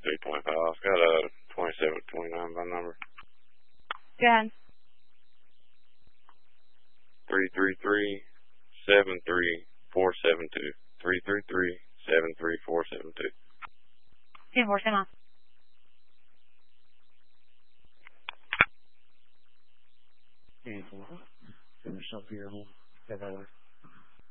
2325. I've got a 2729 by number. Go ahead. 333-73472. 333-73472. 10-4, same on. Finish up here.